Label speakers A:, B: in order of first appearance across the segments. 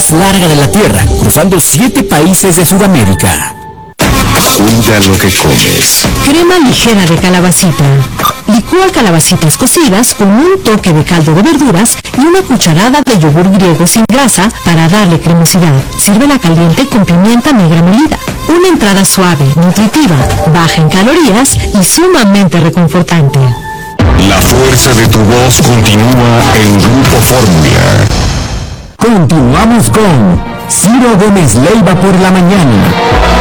A: más larga de la Tierra, cruzando 7 países de Sudamérica.
B: Cuida lo que comes.
C: Crema ligera de calabacita. Licúa calabacitas cocidas con un toque de caldo de verduras y una cucharada de yogur griego sin grasa para darle cremosidad. Sírvela caliente con pimienta negra molida. Una entrada suave, nutritiva, baja en calorías y sumamente reconfortante.
B: La fuerza de tu voz continúa en Grupo Fórmula.
A: Continuamos con Ciro Gómez Leiva por la mañana.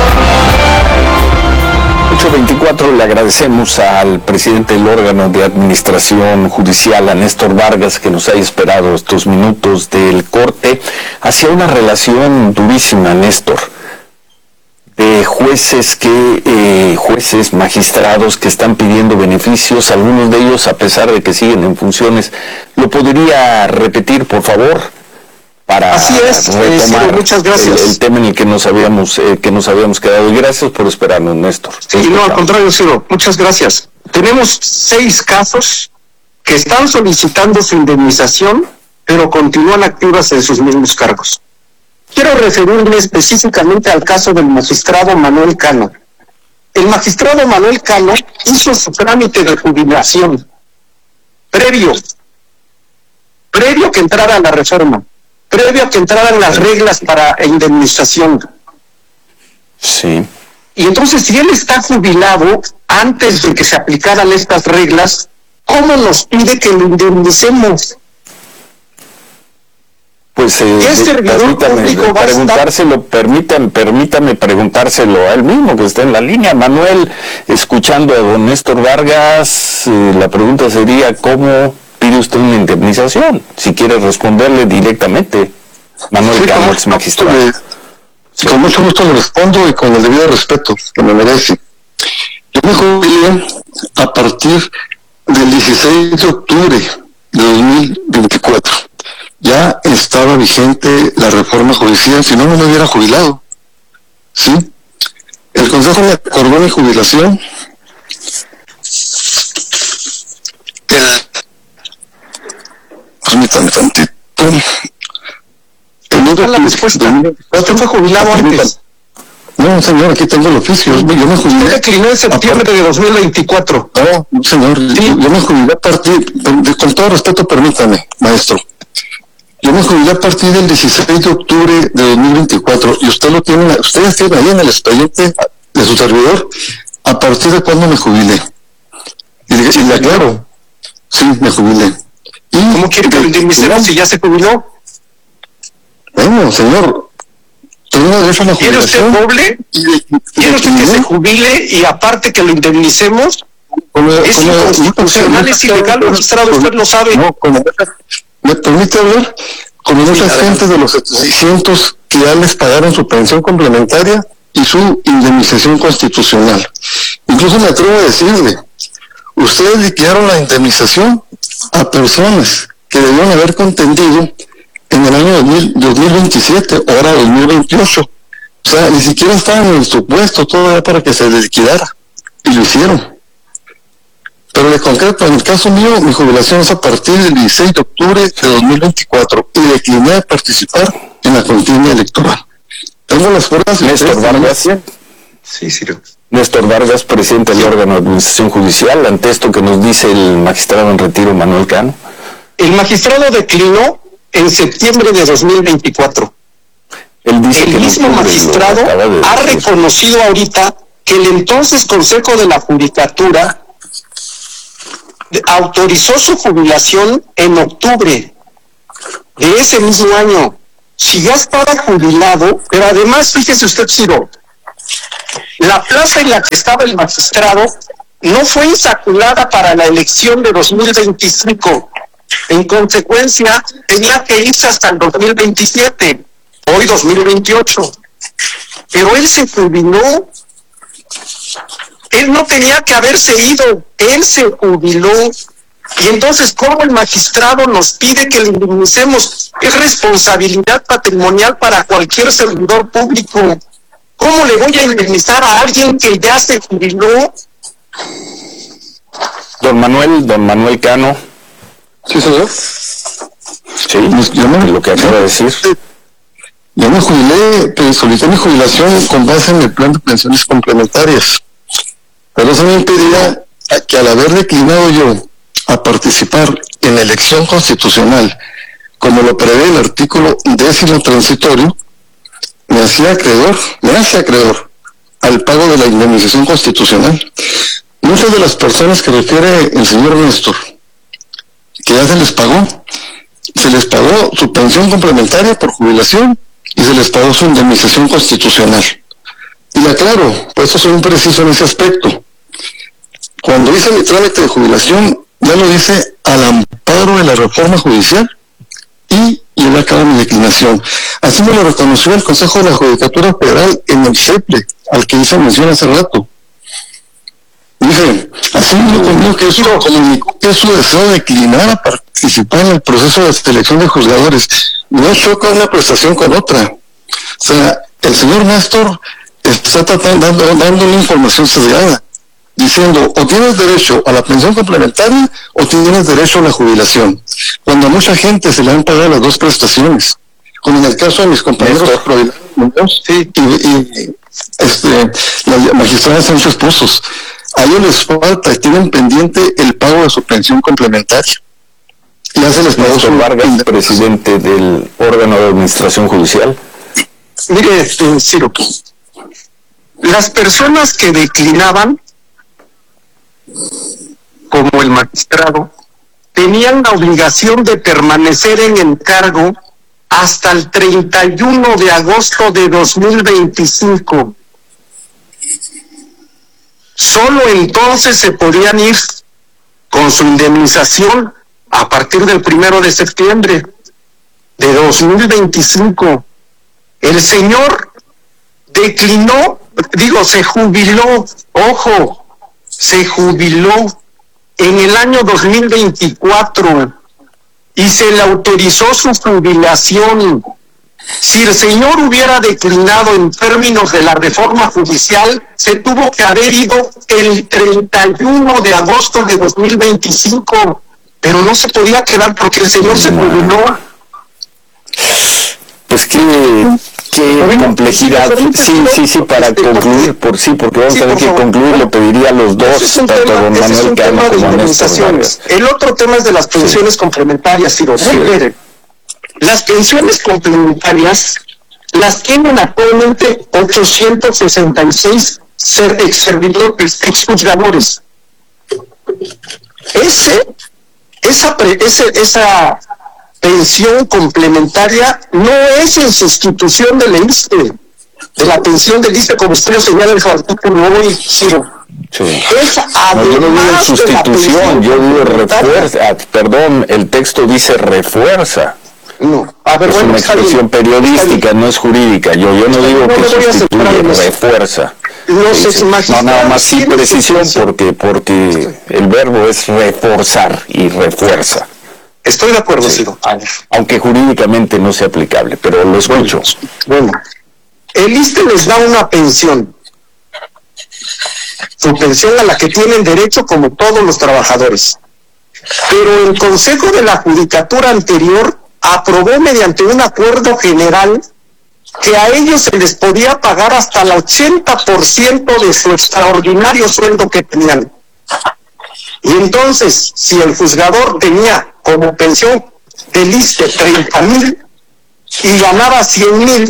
D: 8:24, le agradecemos al presidente del órgano de administración judicial, a Néstor Vargas, que nos haya esperado estos minutos del corte. Hacia una relación durísima, Néstor, de jueces magistrados que están pidiendo beneficios, algunos de ellos a pesar de que siguen en funciones. ¿Lo podría repetir, por favor? Para
E: Así es,
D: retomar
E: muchas gracias.
D: el tema en el que nos habíamos quedado. Y gracias por esperarnos, Néstor.
E: Sí, no, al contrario, Ciro, muchas gracias. Tenemos 6 casos que están solicitando su indemnización, pero continúan activas en sus mismos cargos. Quiero referirme específicamente al caso del magistrado Manuel Cano. El magistrado Manuel Cano hizo su trámite de jubilación previo que entrara la reforma, previo a que entraran las reglas para indemnización.
D: Sí.
E: Y entonces, si él está jubilado antes de que se aplicaran estas reglas, ¿cómo nos pide que lo indemnicemos?
D: Pues permítame preguntárselo a él mismo, que está en la línea. Manuel, escuchando a don Néstor Vargas, la pregunta sería, ¿cómo pide usted una indemnización? Si quiere responderle directamente. Manuel Cano, ex magistrado.
F: Con mucho gusto le respondo y con el debido respeto que me merece. Yo me jubilé a partir del 16 de octubre de 2024. Ya estaba vigente la reforma judicial, si no, no me hubiera jubilado. ¿Sí? El Consejo me acordó mi jubilación. Permítame tantito.
E: La respuesta. ¿Usted fue jubilado antes?
F: No, señor, aquí tengo el oficio. Yo me jubilé.
E: Usted declinó en septiembre de 2024.
F: No, señor, ¿sí? Yo me jubilé a partir, con todo respeto, permítame, maestro. Yo me jubilé a partir del 16 de octubre de 2024 y ustedes tienen ahí en el expediente de su servidor a partir de cuándo me jubilé. Y le aclaro, sí, me jubilé.
E: ¿Cómo quiere que lo indemnicemos si ya se jubiló?
F: Bueno, señor, tengo derecho a la
E: ¿Quiere usted doble? ¿Quiere usted que se jubile y aparte que lo indemnicemos? Es inconstitucional, es ilegal, magistrado, usted lo sabe.
F: No, ¿me permite hablar? Como muchas gentes de los 700 que ya les pagaron su pensión complementaria y su indemnización constitucional. Incluso me atrevo a decirle, ustedes liquidaron la indemnización a personas que debieron haber contendido en el año 2027, ahora 2028. O sea, ni siquiera estaban en el supuesto todavía para que se les liquidara. Y lo hicieron. Pero de concreto, en el caso mío, mi jubilación es a partir del 16 de octubre de 2024 y decliné participar en la contienda electoral. Tengo las pruebas.
D: Néstor Vargas.
E: Sí, sí.
D: Néstor Vargas, presidente del órgano de administración judicial, ante esto que nos dice el magistrado en retiro Manuel Cano.
E: El magistrado declinó en septiembre de 2024.
D: Él dice
E: el mismo magistrado ha reconocido ahorita que el entonces Consejo de la Judicatura autorizó su jubilación en octubre de ese mismo año. Si ya estaba jubilado, pero además, fíjese usted, Ciro, la plaza en la que estaba el magistrado no fue insaculada para la elección de 2025. En consecuencia, tenía que irse hasta el 2027, hoy 2028. Pero él se jubiló. Él no tenía que haberse ido, él se jubiló. Y entonces, ¿cómo el magistrado nos pide que le indemnicemos? Es responsabilidad patrimonial para cualquier servidor público. ¿Cómo le voy a indemnizar a alguien que ya se jubiló?
D: Don Manuel Cano.
F: Sí, señor.
D: Sí, lo que acaba de decir.
F: Yo me jubilé, solicité mi jubilación con base en el plan de pensiones complementarias. Pero eso me impedía que, al haber declinado yo a participar en la elección constitucional, como lo prevé el artículo 10º transitorio, me hace acreedor al pago de la indemnización constitucional. Muchas de las personas que refiere el señor Néstor, que ya se les pagó su pensión complementaria por jubilación y se les pagó su indemnización constitucional. Y le aclaro, por eso soy un preciso en ese aspecto. Cuando hice mi trámite de jubilación, ya lo hice al amparo de la reforma judicial y llevé a cabo mi declinación. Así me lo reconoció el Consejo de la Judicatura Federal en el CEPLE, al que hice mención hace rato. Dije, así mismo conmigo que eso comunicó que su deseo de declinar a participar en el proceso de selección de juzgadores. No choca una prestación con otra. O sea, el señor Néstor está dando una información sesgada, diciendo, o tienes derecho a la pensión complementaria o tienes derecho a la jubilación, cuando a mucha gente se le han pagado las dos prestaciones, como en el caso de mis compañeros sí, y la magistrada Sánchez Pozos. A ellos les falta, tienen pendiente el pago de su pensión complementaria. Ya se les pagó su
D: Vargas, presidente del órgano de administración judicial.
E: Mire, Ciro, las personas que declinaban, como el magistrado, tenían la obligación de permanecer en el cargo hasta el 31 de agosto de 2025. Solo entonces se podían ir con su indemnización a partir del 1 de septiembre de 2025. El señor se jubiló, se jubiló en el año 2024 y se le autorizó su jubilación. Si el señor hubiera declinado en términos de la reforma judicial, se tuvo que haber ido el 31 de agosto de 2025, pero no se podía quedar porque el señor se jubiló.
D: Pues qué complejidad. Sí, para concluir, porque vamos a tener que concluir, le pediría a los dos, tanto a don Manuel Cano como a Néstor Vargas.
E: El otro tema es de las pensiones complementarias, Ciro. Sí. Las pensiones complementarias las tienen actualmente 866 exjuzgadores. Esa pensión complementaria no es en sustitución del ISSSTE, de la pensión del ISSSTE, como usted lo señala en el artículo hoy, Ciro.
D: Sí.
E: Es
D: no, yo no digo sustitución, yo digo refuerza. Perdón, el texto dice refuerza.
E: No,
D: es una expresión periodística, no es jurídica. Yo no digo que sustituye, refuerza. No, nada más sí precisión, porque el verbo es reforzar y refuerza.
E: Estoy de acuerdo, Ciro.
D: Aunque jurídicamente no sea aplicable, pero lo escucho.
E: Bueno, el ISSSTE les da una pensión. Su pensión a la que tienen derecho como todos los trabajadores. Pero el Consejo de la Judicatura anterior aprobó mediante un acuerdo general que a ellos se les podía pagar hasta el 80% de su extraordinario sueldo que tenían. Y entonces, si el juzgador tenía como pensión del ISSSTE 30,000 y ganaba 100,000,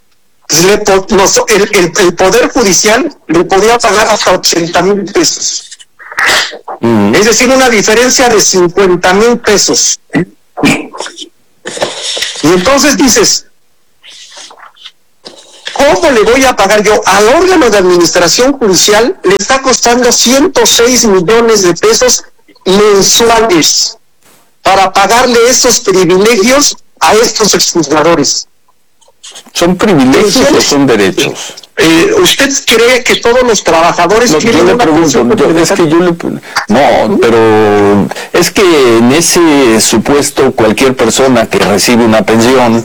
E: el Poder Judicial le podía pagar hasta 80,000 pesos. Es decir, una diferencia de 50,000 pesos. Y entonces dices, ¿cómo le voy a pagar yo? Al órgano de administración judicial le está costando 106 millones de pesos mensuales para pagarle esos privilegios a estos exjuzgadores.
D: ¿Son privilegios o son derechos?
E: ¿Usted cree que todos los trabajadores tienen una pensión?
D: No, pero es que en ese supuesto cualquier persona que recibe una pensión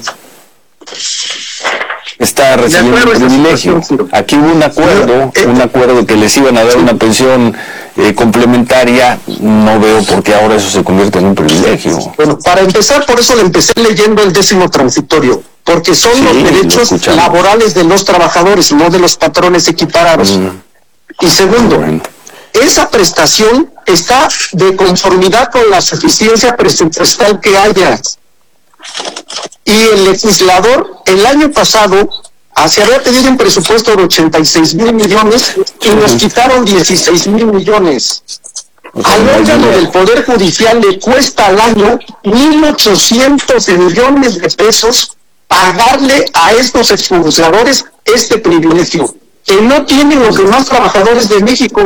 D: está recibiendo un privilegio. Aquí hubo un acuerdo que les iban a dar una pensión complementaria, no veo por qué ahora eso se convierte en un privilegio.
E: Bueno, para empezar, por eso le empecé leyendo el 10º transitorio, porque son los derechos laborales de los trabajadores, no de los patrones equiparados. Y segundo, esa prestación está de conformidad con la suficiencia presupuestal que haya. Y el legislador, el año pasado, se había pedido un presupuesto de 86,000 millones y nos quitaron 16,000 millones. Al órgano del Poder Judicial le cuesta al año 1,800 millones de pesos pagarle a estos exjuzgadores este privilegio, que no tienen los demás trabajadores de México.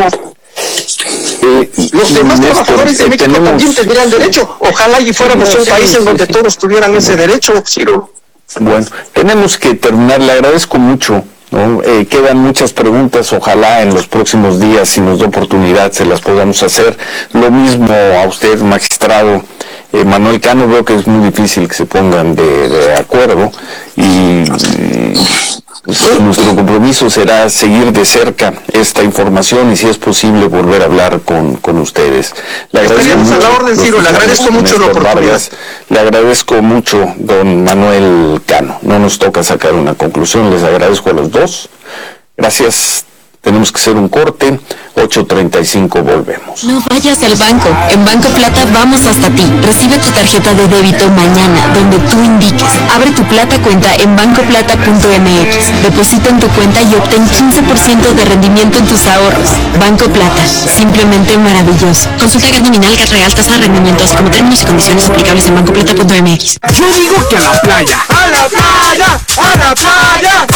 E: Los demás trabajadores de México también tendrían derecho. Ojalá y fuéramos un país en donde todos tuvieran ese derecho, Ciro.
D: Bueno, tenemos que terminar. Le agradezco mucho, ¿no? Quedan muchas preguntas. Ojalá en los próximos días, si nos da oportunidad, se las podamos hacer. Lo mismo a usted, magistrado Manuel Cano. Veo que es muy difícil que se pongan de acuerdo y nuestro compromiso será seguir de cerca esta información y, si es posible, volver a hablar con ustedes. Le agradezco mucho,
E: a la orden, Ciro, le agradezco mucho la oportunidad.
D: Le agradezco mucho, don Manuel Cano. No nos toca sacar una conclusión, les agradezco a los dos. Gracias. Tenemos que hacer un corte, 8:35, volvemos.
G: No vayas al banco. En Banco Plata vamos hasta ti. Recibe tu tarjeta de débito mañana, donde tú indiques. Abre tu Plata cuenta en bancoplata.mx. Deposita en tu cuenta y obtén 15% de rendimiento en tus ahorros. Banco Plata, simplemente maravilloso. Consulta GAT nominal, GAT real, tasa de rendimiento, así como términos y condiciones aplicables en bancoplata.mx.
A: Yo digo que a la playa. ¡A la playa! ¡A la playa!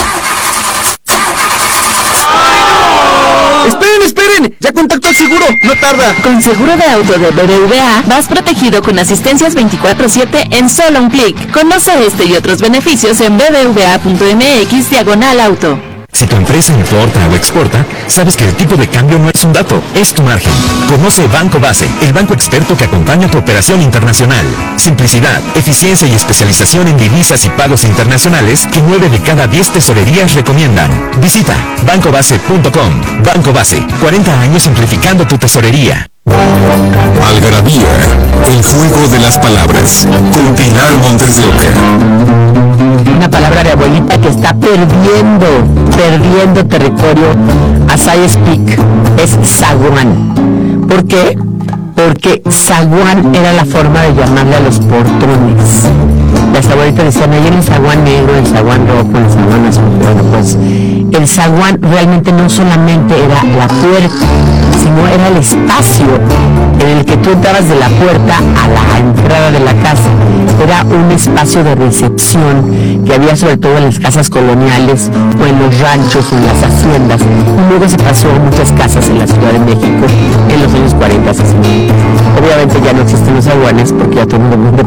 A: ¡Esperen! ¡Ya contactó al seguro! ¡No tarda!
H: Con seguro de auto de BBVA, vas protegido con asistencias 24/7 en solo un clic. Conoce este y otros beneficios en bbva.mx/auto.
A: Si tu empresa importa o exporta, sabes que el tipo de cambio no es un dato, es tu margen. Conoce Banco Base, el banco experto que acompaña tu operación internacional. Simplicidad, eficiencia y especialización en divisas y pagos internacionales que 9 de cada 10 tesorerías recomiendan. Visita bancobase.com. Banco Base, 40 años simplificando tu tesorería.
B: Algarabía, el juego de las palabras, con Pilar Montes de Oca.
H: Una palabra de abuelita que está perdiendo territorio as I speak, es zaguán. ¿Por qué? Porque zaguán era la forma de llamarle a los portones. Las abuelitas decían, ahí el zaguán negro, el zaguán rojo, el zaguán azul. Bueno, pues el zaguán realmente no solamente era la puerta, sino era el espacio en el que tú entrabas de la puerta a la entrada de la casa. Era un espacio de recepción que había sobre todo en las casas coloniales o en los ranchos o en las haciendas. Y luego se pasó a muchas casas en la Ciudad de México en los años 40 y 50. Obviamente ya no existen los zaguanes porque ya todo el mundo